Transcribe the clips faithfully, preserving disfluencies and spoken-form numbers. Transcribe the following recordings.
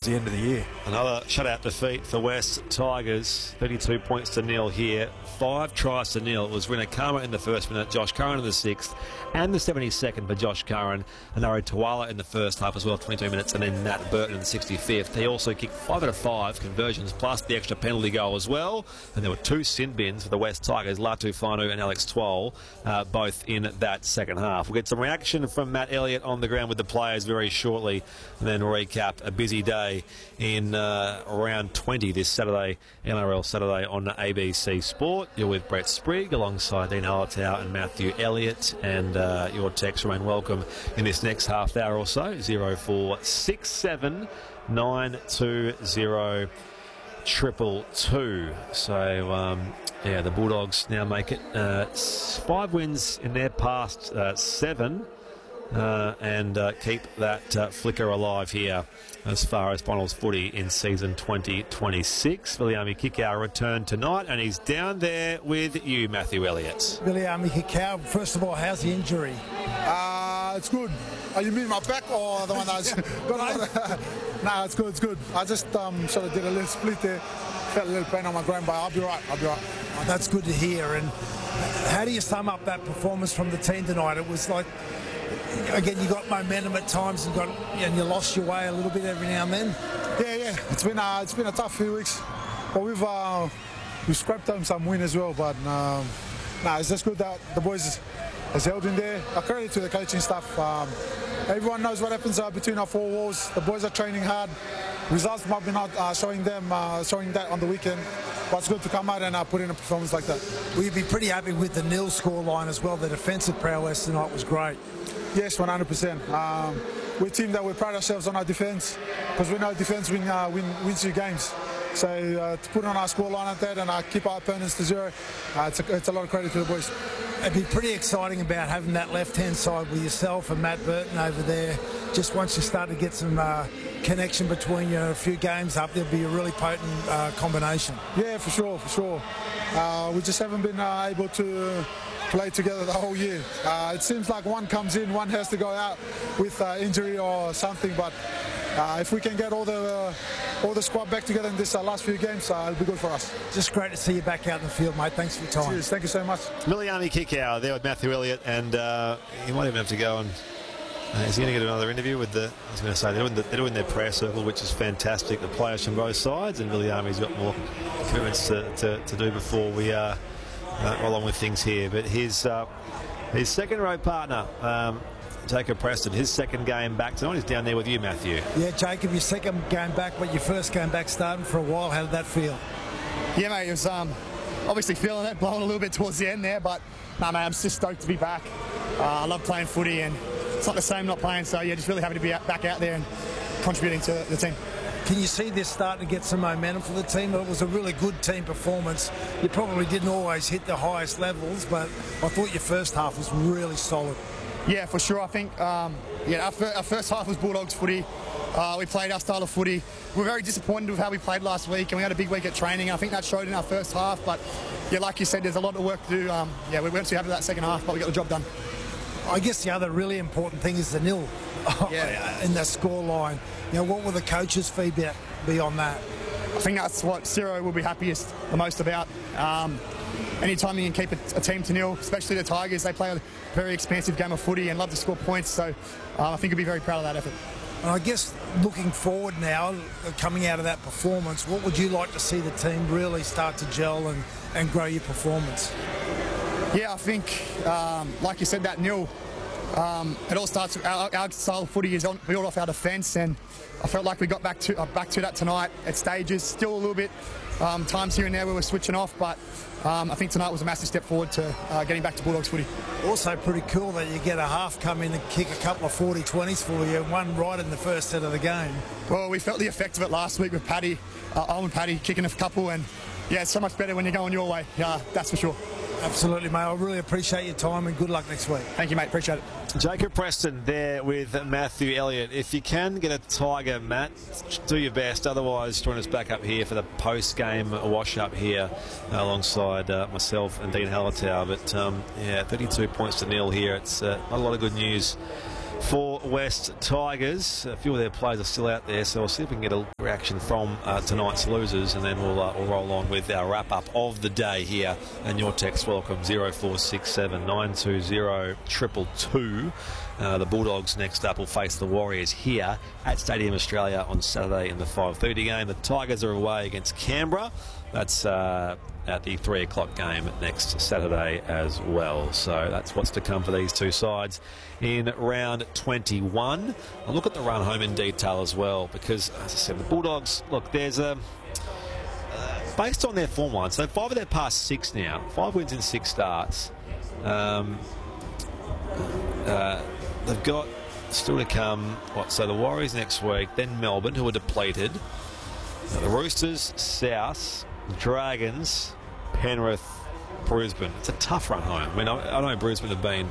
the end of the year. Another shutout defeat for West Tigers, thirty-two points to nil here. Five tries to nil. It was Rinakama in the first minute, Josh Curran in the sixth, and the seventy-second for Josh Curran. Anaro Tuala in the first half as well, twenty-two minutes, and then Nat Burton in the sixty-fifth. He also kicked five out of five conversions, plus the extra penalty goal as well. And there were two sin bins for the West Tigers, Latu Whanu and Alex Twal, uh, both in that second half. We'll get some reaction from Matt Elliott on the ground with the players very shortly, and then recap a busy day in uh, round twenty this Saturday, N R L Saturday on A B C Sport. You're with Brett Sprigg alongside Dean Hallertau and Matthew Elliott, and uh, your texts remain welcome in this next half hour or so. zero four six seven nine two zero triple two. So um, yeah, the Bulldogs now make it uh, five wins in their past uh, seven. Uh, and uh, keep that uh, flicker alive here as far as finals footy in season twenty twenty-six. Viliami Kikau returned tonight, and he's down there with you, Matthew Elliott. Viliami Kikau, first of all, how's the injury? Uh, it's good. Are you mean my back or the one that's... Nah, it's good, it's good. I just um, sort of did a little split there. Felt a little pain on my groin, but I'll be right, I'll be right. Oh, that's good to hear. And how do you sum up that performance from the team tonight? It was like... Again, you got momentum at times, and got and you lost your way a little bit every now and then. Yeah, yeah. It's been uh, it's been a tough few weeks, but we've uh, we scrapped home some win as well. But um, nah, it's just good that the boys has held in there. A credit to the coaching staff. Um, everyone knows what happens uh, between our four walls. The boys are training hard. Results might be not uh, showing them uh, showing that on the weekend. But it's good to come out and uh, put in a performance like that. Will you be pretty happy with the nil score line as well? The defensive prowess tonight was great. Yes, one hundred percent. Um, we're a team that we pride ourselves on our defence, because we know defence win, uh, win, wins you games. So uh, to put on our score line like that and uh, keep our opponents to zero, uh, it's, a, it's a lot of credit to the boys. It'd be pretty exciting about having that left-hand side with yourself and Matt Burton over there. Just once you start to get some uh, connection between you, know, a few games up, there'll be a really potent uh, combination. Yeah, for sure, for sure. Uh, we just haven't been uh, able to play together the whole year. Uh, it seems like one comes in, one has to go out with uh, injury or something, but uh, if we can get all the uh, all the squad back together in this uh, last few games, uh, it'll be good for us. Just great to see you back out in the field, mate. Thanks for your time. Cheers. Thank you so much. Viliami Kikau there with Matthew Elliott, and uh, he might even have to go and uh, is he going to get another interview with the, I was going to say, they're doing, the, they're doing their prayer circle, which is fantastic, the players from both sides, and Viliami's got more commitments to, to, to do before we uh, uh, roll on with things here. But his, uh, his second row partner, um, Jacob Preston, his second game back tonight. He's down there with you, Matthew. Yeah, Jacob, your second game back, but your first game back starting for a while. How did that feel? Yeah, mate, it was um, obviously feeling it, blowing a little bit towards the end there, but no, mate, I'm just stoked to be back. Uh, I love playing footy, and it's not the same not playing, so yeah, just really happy to be back out there and contributing to the team. Can you see this starting to get some momentum for the team? It was a really good team performance. You probably didn't always hit the highest levels, but I thought your first half was really solid. Yeah, for sure. I think um, yeah, our, fir our first half was Bulldogs footy. Uh, we played our style of footy. We were very disappointed with how we played last week, and we had a big week at training. I think that showed in our first half, but yeah, like you said, there's a lot of work to do. Um, yeah, we weren't too happy with that second half, but we got the job done. I guess the other really important thing is the nil yeah. in the score line. You know, what will the coaches' feedback be on that? I think that's what Ciro will be happiest the most about. Um, anytime you can keep a, a team to nil, especially the Tigers, they play a very expansive game of footy and love to score points, so uh, I think he'll be very proud of that effort. And I guess looking forward now, coming out of that performance, what would you like to see the team really start to gel and, and grow your performance? Yeah, I think, um, like you said, that nil, um, it all starts with our, our style of footy is on, built off our defence, and I felt like we got back to uh, back to that tonight at stages. Still a little bit um, times here and there where we're switching off, but um, I think tonight was a massive step forward to uh, getting back to Bulldogs footy. Also pretty cool that you get a half come in and kick a couple of forty twenties for you, one right in the first set of the game. Well, we felt the effect of it last week with Paddy, uh, Owen Paddy kicking a couple, and yeah, it's so much better when you're going your way, yeah, that's for sure. Absolutely, mate. I really appreciate your time and good luck next week. Thank you, mate. Appreciate it. Jacob Preston there with Matthew Elliott. If you can get a Tiger, Matt, do your best. Otherwise, join us back up here for the post-game wash-up here uh, alongside uh, myself and Dean Hallertau. But, um, yeah, thirty-two points to nil here. It's uh, not a lot of good news for West Tigers. A few of their players are still out there, so we'll see if we can get a reaction from uh, tonight's losers, and then we'll, uh, we'll roll on with our wrap-up of the day here. And your text welcome, zero four six seven nine two zero two two two. Uh, the Bulldogs next up will face the Warriors here at Stadium Australia on Saturday in the five thirty game. The Tigers are away against Canberra. That's uh, at the three o'clock game next Saturday as well. So that's what's to come for these two sides in round twenty-one. I'll look at the run home in detail as well, because, as I said, the Bulldogs, look, there's a... Uh, based on their form line, so five of their past six now, five wins in six starts. Um, uh, they've got still to come, what, so the Warriors next week, then Melbourne, who are depleted. The Roosters, South, Dragons, Penrith, Brisbane. It's a tough run home. I mean, I, I know Brisbane have been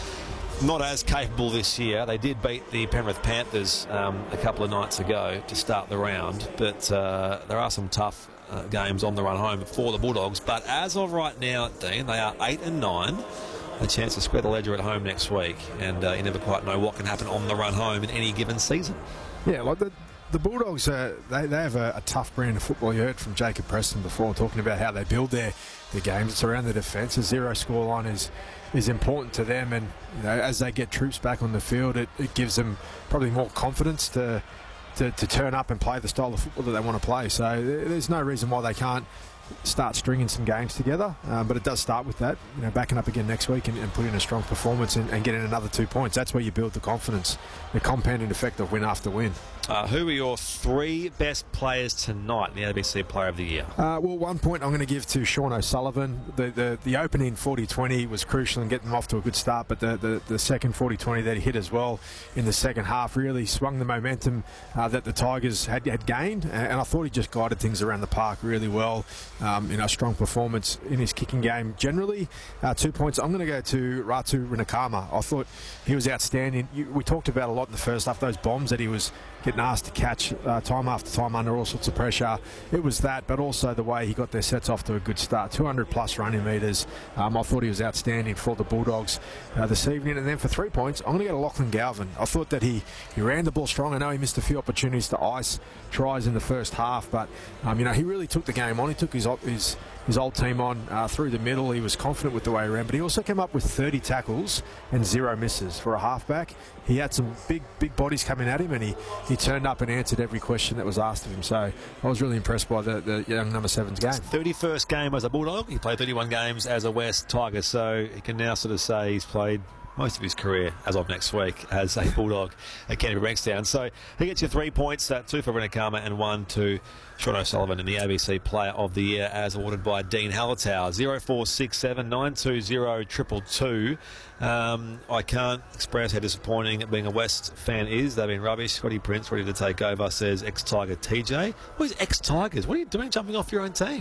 not as capable this year. They did beat the Penrith Panthers um, a couple of nights ago to start the round, but uh, there are some tough uh, games on the run home for the Bulldogs. But as of right now, Dean, they are eight and nine. A chance to square the ledger at home next week, and uh, you never quite know what can happen on the run home in any given season. Yeah, like the the Bulldogs, uh, they, they have a, a tough brand of football. You heard from Jacob Preston before talking about how they build their, their games. It's around the defence. A zero scoreline is is important to them, and you know, as they get troops back on the field, it, it gives them probably more confidence to, to to turn up and play the style of football that they want to play. So there's no reason why they can't start stringing some games together, um, but it does start with that, you know, backing up again next week and, and putting a strong performance and, and getting another two points. That's where you build the confidence, the compounding effect of win after win. Uh, who are your three best players tonight in the A B C Player of the Year? Uh, well, one point I'm going to give to Sean O'Sullivan. The the, the opening forty twenty was crucial in getting them off to a good start, but the, the, the second forty twenty that he hit as well in the second half really swung the momentum uh, that the Tigers had, had gained, and I thought he just guided things around the park really well. Um, you know, strong performance in his kicking game generally. Uh, two points. I'm going to go to Ratu Rinakama. I thought he was outstanding. You, we talked about a lot in the first half, those bombs that he was getting asked to catch uh, time after time under all sorts of pressure. It was that, but also the way he got their sets off to a good start. two hundred plus running metres. Um, I thought he was outstanding for the Bulldogs uh, this evening. And then for three points, I'm going to go to Lachlan Galvin. I thought that he, he ran the ball strong. I know he missed a few opportunities to ice tries in the first half, but um, you know, he really took the game on. He took his his his old team on uh, through the middle. He was confident with the way he ran, but he also came up with thirty tackles and zero misses for a halfback. He had some big, big bodies coming at him, and he, he turned up and answered every question that was asked of him. So I was really impressed by the, the young number seven's game. thirty-first game as a Bulldog. He played thirty-one games as a West Tiger, so he can now sort of say he's played most of his career as of next week as a Bulldog at Canterbury Bankstown. So he gets you three points, uh, two for Rinakama and one to Sean O'Sullivan in the A B C Player of the Year as awarded by Dean Hallertau. zero four six seven nine two zero two two two. Um, I can't express how disappointing being a West fan is. They've been rubbish. Scotty Prince ready to take over, says ex-Tiger T J. What is ex-Tigers? What are you doing jumping off your own team?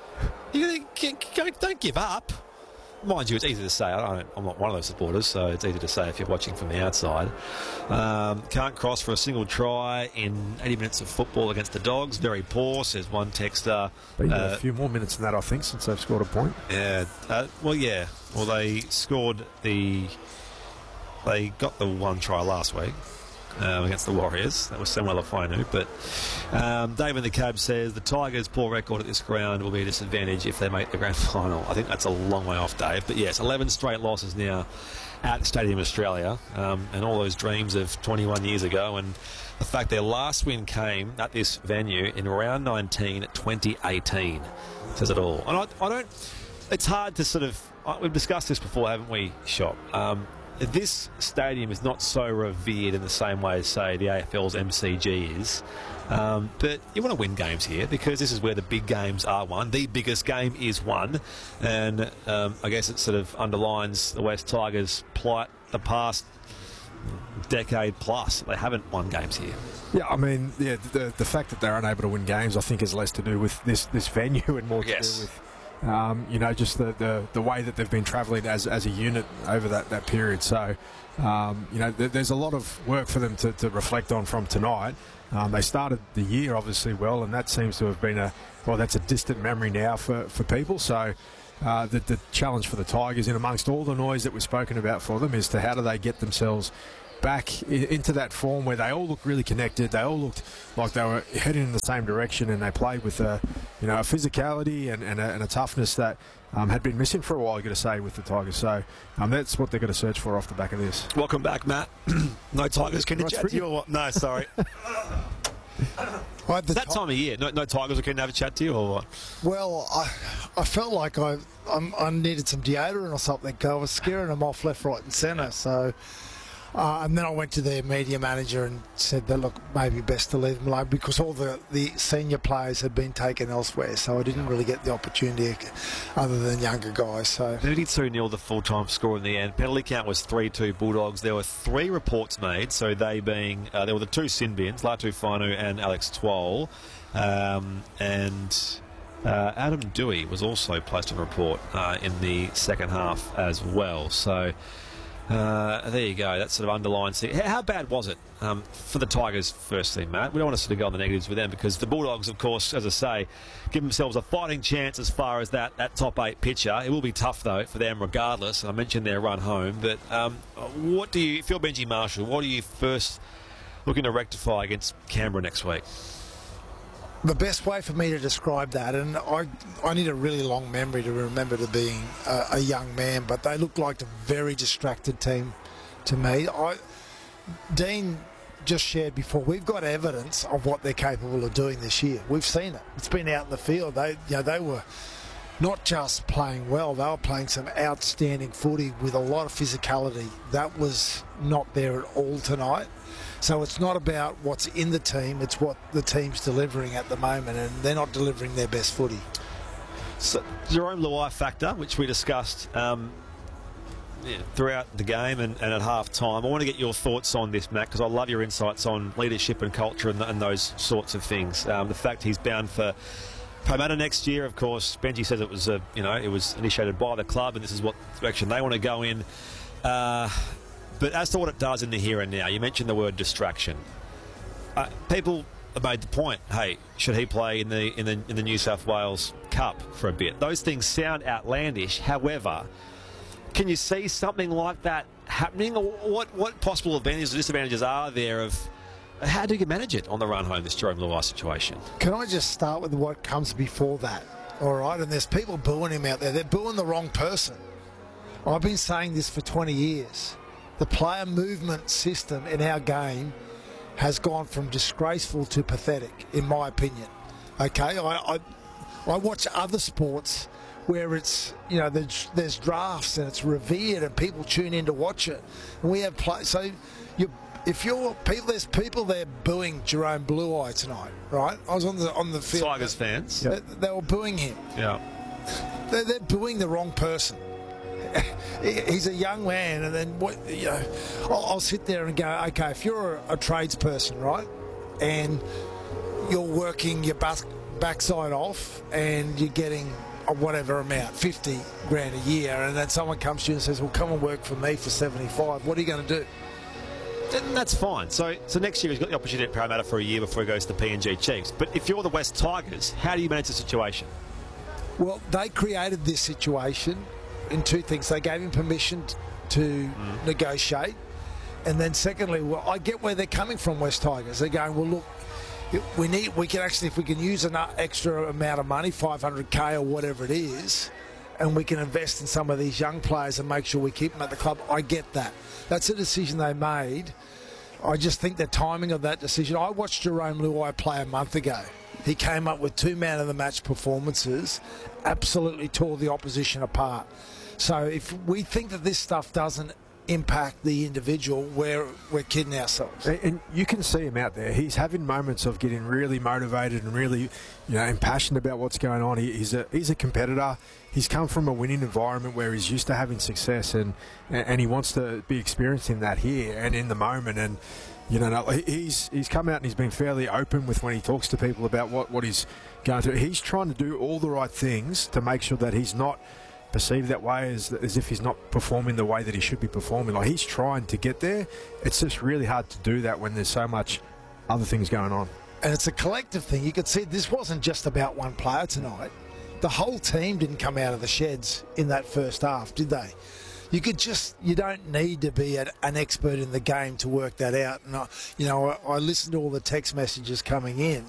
You gotta, don't give up. Mind you, it's easy to say. I don't, I'm not one of those supporters, so it's easy to say if you're watching from the outside. Um, can't cross for a single try in eighty minutes of football against the Dogs. Very poor, says one texter. Been uh, a few more minutes than that, I think, since they've scored a point. Yeah. Uh, well, yeah. Well, they scored the... They got the one try last week. Um, against the Warriors. That was Samuel Lafonu. But um, Dave in the Cab says the Tigers' poor record at this ground will be a disadvantage if they make the grand final. I think that's a long way off, Dave. But yes, eleven straight losses now at Stadium Australia, um, and all those dreams of twenty-one years ago, and the fact their last win came at this venue in round nineteen, twenty eighteen says it all. And I, I don't... It's hard to sort of... We've discussed this before, haven't we, Shop? Um, This stadium is not so revered in the same way as, say, the A F L's M C G is. Um, but you want to win games here because this is where the big games are won. The biggest game is won. And um, I guess it sort of underlines the West Tigers' plight the past decade plus. They haven't won games here. Yeah, I mean, yeah, the, the fact that they're unable to win games, I think, is less to do with this, this venue and more to yes. do with... Um, you know, just the, the, the way that they've been travelling as, as a unit over that, that period. So, um, you know, th- there's a lot of work for them to, to reflect on from tonight. Um, they started the year obviously well, and that seems to have been a, well, that's a distant memory now for, for people. So uh, the, the challenge for the Tigers, in amongst all the noise that we've spoken about for them, is to how do they get themselves back i- into that form where they all looked really connected. They all looked like they were heading in the same direction, and they played with a, you know, a physicality and, and, a, and a toughness that um, had been missing for a while, you got to say, with the Tigers. So um, that's what they're going to search for off the back of this. Welcome back, Matt. No Tigers, can you Right, chat to you or what? No, sorry. I had the That ti- time of year, no, no Tigers can have a chat to you or what? Well, I, I felt like I I'm, I needed some deodorant or something. I was scaring them off left, right, and centre. So, uh, and then I went to their media manager and said that look, maybe best to leave them alone because all the, the senior players had been taken elsewhere. So I didn't really get the opportunity other than younger guys. So thirty-two nil the full-time score in the end. Penalty count was three two Bulldogs. There were three reports made, so they being, uh, there were the two sin bins, Latu Whanu and Alex Twal. Um, and uh, Adam Dewey was also placed on a report uh, in the second half as well. So uh, there you go. That sort of underlines it. How bad was it um, for the Tigers, firstly, Matt? We don't want to sort of go on the negatives with them because the Bulldogs, of course, as I say, give themselves a fighting chance as far as that, that top eight picture. It will be tough, though, for them regardless. I mentioned their run home. But um, what do you, if you're Benji Marshall, what are you first looking to rectify against Canberra next week? the best way for me to describe that, and I I need a really long memory to remember to being a, a young man, but they looked like a very distracted team to me. I Dean just shared before, we've got evidence of what they're capable of doing this year. We've seen it. It's been out in the field. They, you know, they were not just playing well, they were playing some outstanding footy with a lot of physicality. That was not there at all tonight. So it's not about what's in the team, it's what the team's delivering at the moment, and they're not delivering their best footy. So, Jerome Luai factor, which we discussed um, yeah, throughout the game and, and at half time. I want to get your thoughts on this, Matt, because I love your insights on leadership and culture and, and those sorts of things. Um, the fact he's bound for Parramatta next year, of course, Benji says it was a, you know, it was initiated by the club, and this is what direction they want to go in. Uh, but as to what it does in the here and now, you mentioned the word distraction. Uh, people have made the point, hey, should he play in the in the in the New South Wales Cup for a bit? Those things sound outlandish. However, can you see something like that happening? Or what what possible advantages or disadvantages are there of how do you manage it on the run home, this Jerome Luai situation? Can I just start with what comes before that? All right, and there's people booing him out there. They're booing the wrong person. I've been saying this for twenty years. The player movement system in our game has gone from disgraceful to pathetic, in my opinion. Okay, I I, I watch other sports where it's, you know, there's, there's drafts and it's revered and people tune in to watch it. And we have play. So you, if you're people, there's people there booing Jerome Luai tonight, right? I was on the on the field. Tigers fans. They, they were booing him. Yeah. They're, they're booing the wrong person. He's a young man, and then what? You know, I'll, I'll sit there and go, okay, if you're a, a tradesperson, right, and you're working your back, backside off, and you're getting a whatever amount, fifty grand a year, and then someone comes to you and says, well, come and work for me for seventy-five. What are you going to do? And that's fine. So so next year he's got the opportunity at Parramatta for a year before he goes to P N G Chiefs. But if you're the West Tigers, how do you manage the situation? Well, they created this situation in two things. They gave him permission to mm. negotiate. And then secondly, well, I get where they're coming from, West Tigers. They're going, well, look, we need, we can actually, if we can use an extra amount of money, five hundred K or whatever it is, and we can invest in some of these young players and make sure we keep them at the club, I get that. That's a decision they made. I just think the timing of that decision, I watched Jerome Luai play a month ago. He came up with two man-of-the-match performances, absolutely tore the opposition apart. So if we think that this stuff doesn't impact the individual, we're, we're kidding ourselves. And, and you can see him out there. He's having moments of getting really motivated and really, you know, impassioned about what's going on. He, he's a he's a competitor. He's come from a winning environment where he's used to having success, and and he wants to be experiencing that here and in the moment. And you know, he's he's come out and he's been fairly open with when he talks to people about what, what he's going through. He's trying to do all the right things to make sure that he's not perceived that way as, as if he's not performing the way that he should be performing. Like, he's trying to get there. It's just really hard to do that when there's so much other things going on. And it's a collective thing. You could see this wasn't just about one player tonight. The whole team didn't come out of the sheds in that first half, did they? You could just, you don't need to be an, an expert in the game to work that out. And I, you know, I, I listened to all the text messages coming in.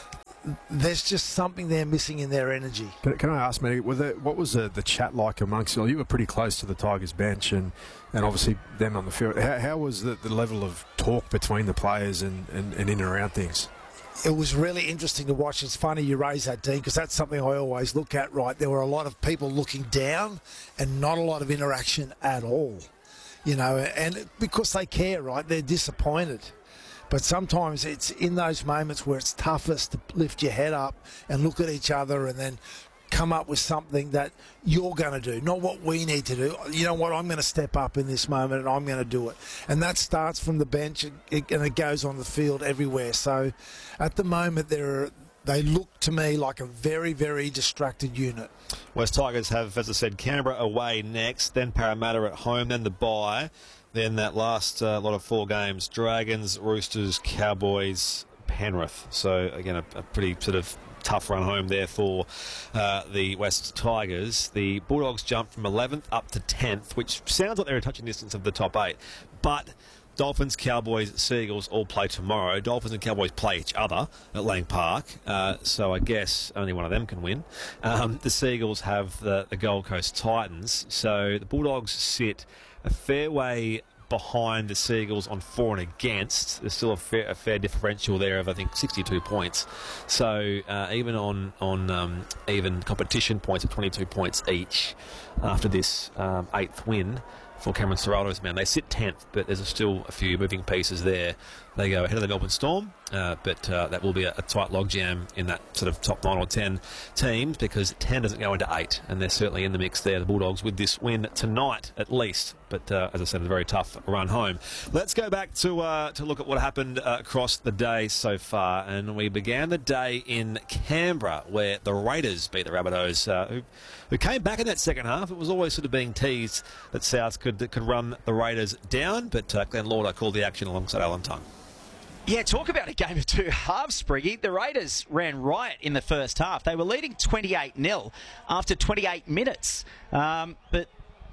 There's just something they're missing in their energy. Can, can I ask, Matty, were there, what was the, the chat like amongst you? You were pretty close to the Tigers bench and, and obviously them on the field. How, how was the, the level of talk between the players and, and, and in and around things? It was really interesting to watch. It's funny you raise that, Dean, because that's something I always look at, right? There were a lot of people looking down and not a lot of interaction at all, you know, and because they care, right? They're disappointed. But sometimes it's in those moments where it's toughest to lift your head up and look at each other and then come up with something that you're going to do, not what we need to do. You know what, I'm going to step up in this moment and I'm going to do it. And that starts from the bench and it goes on the field everywhere. So at the moment, they're, they look to me like a very, very distracted unit. West Tigers have, as I said, Canberra away next, then Parramatta at home, then the bye, then that last uh, lot of four games, Dragons, Roosters, Cowboys, Penrith. So, again, a, a pretty sort of tough run home there for uh, the West Tigers. The Bulldogs jumped from eleventh up to tenth, which sounds like they're a touching distance of the top eight. But Dolphins, Cowboys, Seagulls all play tomorrow. Dolphins and Cowboys play each other at Lang Park, uh, so I guess only one of them can win. Um, the Seagulls have the, the Gold Coast Titans, so the Bulldogs sit a fair way behind the Seagulls on for and against. There's still a fair, a fair differential there of, I think, sixty-two points. So uh, even on, on um, even competition points of twenty-two points each after this um, eighth win for Cameron Ciraldo's men, they sit tenth, but there's still a few moving pieces there. They go ahead of the Melbourne Storm, uh, but uh, that will be a, a tight logjam in that sort of top nine or ten teams because ten doesn't go into eight, and they're certainly in the mix there, the Bulldogs, with this win tonight at least. But uh, as I said, a very tough run home. Let's go back to uh, to look at what happened uh, across the day so far, and we began the day in Canberra where the Raiders beat the Rabbitohs, uh, who, who came back in that second half. It was always sort of being teased that South could could run the Raiders down, but uh, Glenn Lauder called the action alongside Alan Tongue. Yeah, talk about a game of two halves, Spriggy. The Raiders ran riot in the first half. They were leading twenty-eight nil after twenty-eight minutes. Um, but,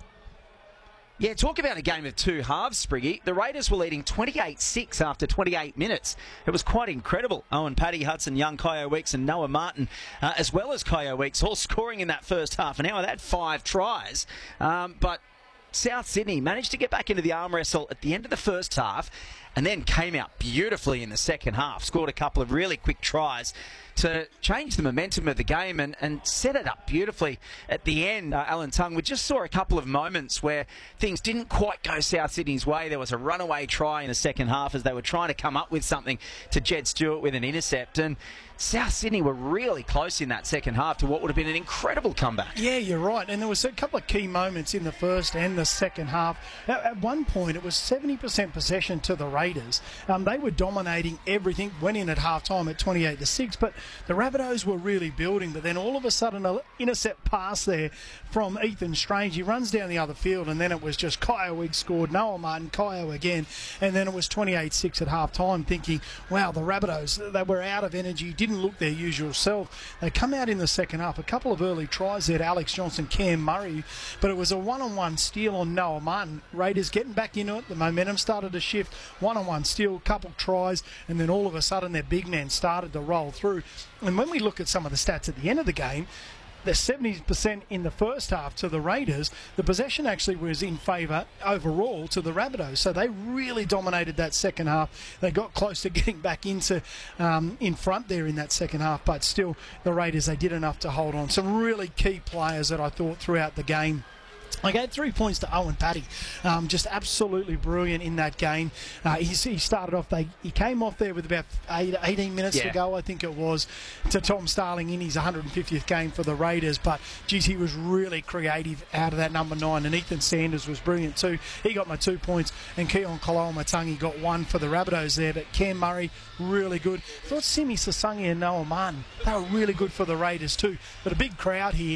yeah, talk about a game of two halves, Spriggy. The Raiders were leading twenty-eight six after twenty-eight minutes. It was quite incredible. Owen Paddy, Hudson Young, Kyo Weeks and Noah Martin, uh, as well as Kyo Weeks, all scoring in that first half an hour. They had five tries. Um, but South Sydney managed to get back into the arm wrestle at the end of the first half and then came out beautifully in the second half, scored a couple of really quick tries to change the momentum of the game and, and set it up beautifully at the end. Uh, Alan Tongue, we just saw a couple of moments where things didn't quite go South Sydney's way. There was a runaway try in the second half as they were trying to come up with something to Jed Stewart with an intercept, and South Sydney were really close in that second half to what would have been an incredible comeback. Yeah, you're right. And there was a couple of key moments in the first and the second half. At, at one point, it was seventy percent possession to the Raiders. Um, they were dominating everything, went in at half-time at twenty-eight to six, but the Rabbitohs were really building. But then all of a sudden, an intercept pass there from Ethan Strange. He runs down the other field, and then it was just Kyo Wiggs scored, Noah Martin, Kyo again, and then it was twenty-eight six at half-time, thinking, wow, the Rabbitohs, they were out of energy, didn't look their usual self. They come out in the second half, a couple of early tries there to Alex Johnson, Cam Murray, but it was a one-on-one steal on Noah Martin. Raiders getting back into it, the momentum started to shift, one-on-one steal, couple tries, and then all of a sudden their big men started to roll through. And when we look at some of the stats at the end of the game, the seventy percent in the first half to the Raiders, the possession actually was in favour overall to the Rabbitohs. So they really dominated that second half. They got close to getting back into um, in front there in that second half, but still the Raiders, they did enough to hold on. Some really key players that I thought throughout the game. I gave three points to Owen Paddy, um, just absolutely brilliant in that game. Uh, he, he started off, they, he came off there with about eight, eighteen minutes yeah. to go, I think it was, to Tom Starling in his one hundred fiftieth game for the Raiders. But, geez, he was really creative out of that number nine, and Ethan Sanders was brilliant too. He got my two points, and Keon Koloamatangi got one for the Rabbitohs there. But Cam Murray, really good. I thought Simi Sasangi and Noah Martin, they were really good for the Raiders too. But a big crowd here.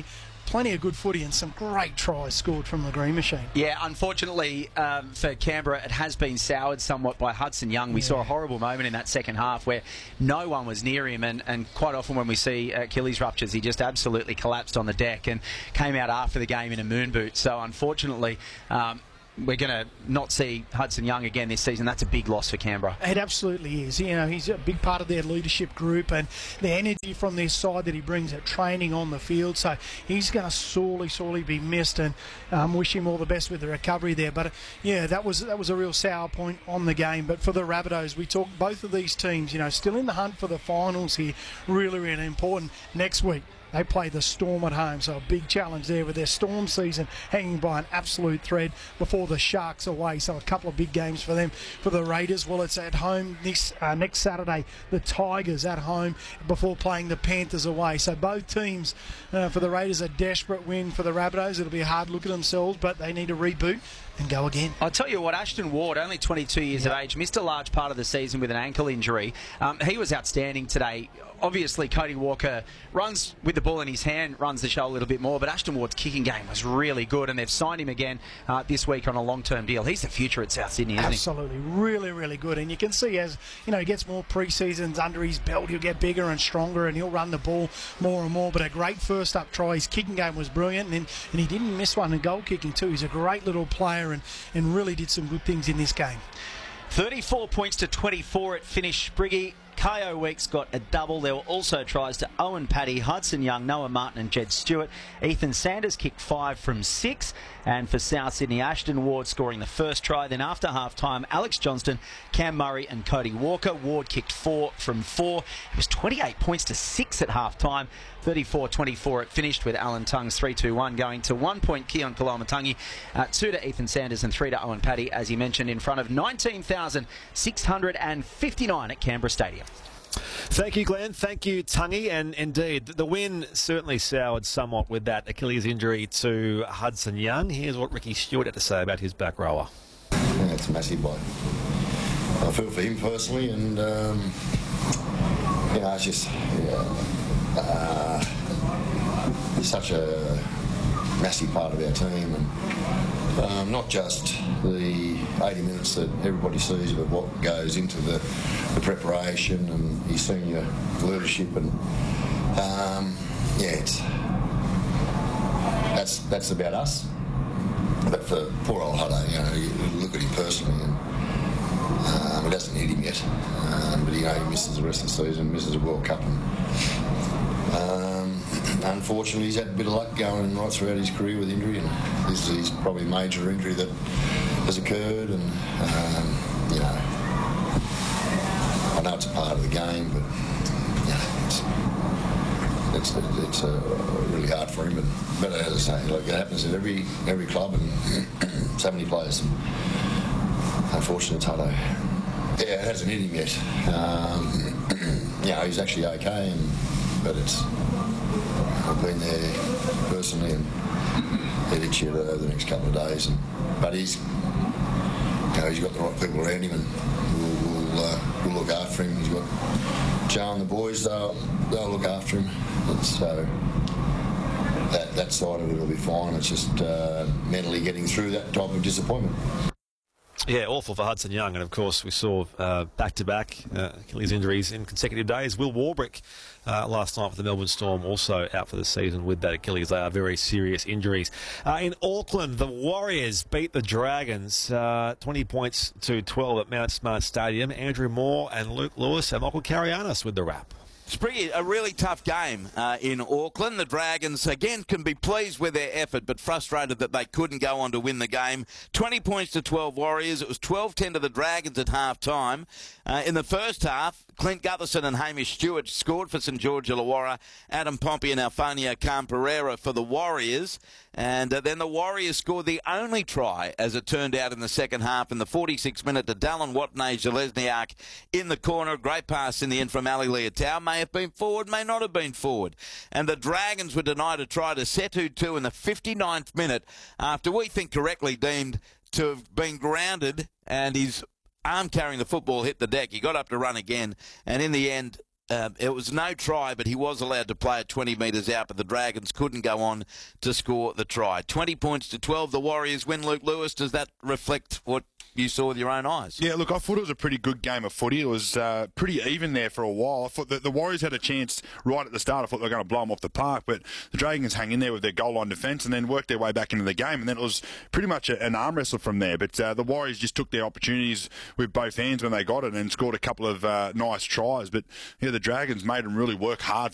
plenty of good footy and some great tries scored from the Green Machine. Yeah, unfortunately um, for Canberra, it has been soured somewhat by Hudson Young. We yeah. saw a horrible moment in that second half where no one was near him, and, and quite often when we see Achilles ruptures, he just absolutely collapsed on the deck and came out after the game in a moon boot. So unfortunately, um, we're going to not see Hudson Young again this season. That's a big loss for Canberra. It absolutely is. You know, he's a big part of their leadership group and the energy from their side that he brings at training on the field. So he's going to sorely, sorely be missed, and um, wish him all the best with the recovery there. But uh, yeah, that was that was a real sour point on the game. But for the Rabbitohs, we talk both of these teams, you know, still in the hunt for the finals here. Really, really important. Next week, they play the Storm at home, so a big challenge there with their Storm season hanging by an absolute thread before the Sharks away. So a couple of big games for them. For the Raiders, well, it's at home this uh, next Saturday. The Tigers at home before playing the Panthers away. So both teams, uh, for the Raiders, a desperate win. For the Rabbitohs, it'll be a hard look at themselves, but they need to reboot and go again. I'll tell you what, Ashton Ward, only twenty-two years yeah. of age, missed a large part of the season with an ankle injury. Um, he was outstanding today. Obviously, Cody Walker runs with the ball in his hand, runs the show a little bit more, but Ashton Ward's kicking game was really good, and they've signed him again uh, this week on a long-term deal. He's the future at South Sydney, isn't Absolutely. he? Absolutely. Really, really good. And you can see as, you know, he gets more pre-seasons under his belt, he'll get bigger and stronger, and he'll run the ball more and more. But a great first-up try. His kicking game was brilliant, and, and he didn't miss one in goal kicking too. He's a great little player and, and really did some good things in this game. thirty-four points to twenty-four at finish. Spriggy. Kayo Weeks got a double. There were also tries to Owen Paddy, Hudson Young, Noah Martin and Jed Stewart. Ethan Sanders kicked five from six. And for South Sydney, Ashton Ward scoring the first try. Then after half-time, Alex Johnston, Cam Murray and Cody Walker. Ward kicked four from four. It was twenty-eight points to six at half-time. thirty-four twenty-four it finished with Alan Tung's three two one going to one point Keon Kalamatangi, uh, two to Ethan Sanders and three to Owen Paddy, as he mentioned, in front of nineteen thousand six hundred fifty-nine at Canberra Stadium. Thank you, Glenn. Thank you, Tungy. And indeed, the win certainly soured somewhat with that Achilles injury to Hudson Young. Here's what Ricky Stewart had to say about his back rower. Yeah, it's a massive blow. I feel for him personally, and um, you know, it's just yeah, uh, he's such a massive part of our team, and um, not just the eighty minutes that everybody sees, but what goes into the, the preparation and his senior leadership, and um, yeah, it's that's that's about us. But for poor old Hutto, you know, you look at him personally, and um, it doesn't hit him yet. Um, but you know, he misses the rest of the season, misses a World Cup, and um, unfortunately, he's had a bit of luck going right throughout his career with injury, and this is his probably major injury that has occurred. And um, you know, I know it's a part of the game, but you know, it's it's it's uh, really hard for him. But, but as I say, like, it happens at every every club, and so many players. Unfortunately, it's Hutto. Yeah, it hasn't hit him yet. Um, you know, he's actually okay, and, but it's. I've been there personally, and he'll hit you over the next couple of days. And, but he's, you know, he's got the right people around him, and we'll, we'll, uh, we'll look after him. He's got Joe and the boys; they'll they'll look after him. And so that that side of it will be fine. It's just uh, mentally getting through that type of disappointment. Yeah, awful for Hudson Young. And, of course, we saw uh, back-to-back uh, Achilles injuries in consecutive days. Will Warbrick uh, last night for the Melbourne Storm also out for the season with that Achilles. They are very serious injuries. Uh, in Auckland, the Warriors beat the Dragons uh, twenty points to twelve at Mount Smart Stadium. Andrew Moore and Luke Lewis and Michael Karianis with the wrap. Spriggy, a really tough game uh, in Auckland. The Dragons, again, can be pleased with their effort, but frustrated that they couldn't go on to win the game. twenty points to twelve Warriors. It was twelve ten to the Dragons at half-time. Uh, in the first half, Clint Gutherson and Hamish Stewart scored for St George Illawarra. Adam Pompey and Alfonio Camperera for the Warriors. And uh, then the Warriors scored the only try, as it turned out, in the second half in the forty-sixth minute to Dallin Watney-Zalesniak in the corner. Great pass in the end from Ali Leotau. May have been forward, may not have been forward. And the Dragons were denied a try to Setu two in the fifty-ninth minute after we think correctly deemed to have been grounded, and his arm carrying the football hit the deck. He got up to run again, and in the end, Um, it was no try, but he was allowed to play at twenty metres out, but the Dragons couldn't go on to score the try. twenty points to twelve, the Warriors win. Luke Lewis, does that reflect what you saw with your own eyes? Yeah, look, I thought it was a pretty good game of footy. It was uh, pretty even there for a while. I thought that the Warriors had a chance right at the start. I thought they were going to blow them off the park, but the Dragons hang in there with their goal line defence and then worked their way back into the game, and then it was pretty much a, an arm wrestle from there. But uh, the Warriors just took their opportunities with both hands when they got it and scored a couple of uh, nice tries. But yeah, the Dragons made them really work hard